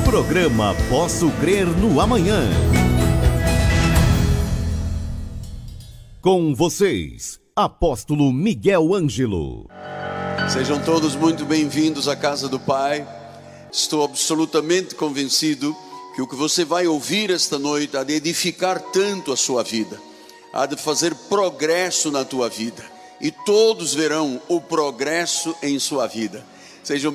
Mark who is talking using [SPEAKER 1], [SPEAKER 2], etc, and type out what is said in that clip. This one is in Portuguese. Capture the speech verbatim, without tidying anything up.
[SPEAKER 1] Programa Posso Crer no Amanhã. Com vocês, Apóstolo Miguel Ângelo.
[SPEAKER 2] Sejam todos muito bem-vindos à casa do Pai. Estou absolutamente convencido que o que você vai ouvir esta noite há de edificar tanto a sua vida, há de fazer progresso na tua vida, e todos verão o progresso em sua vida. Sejam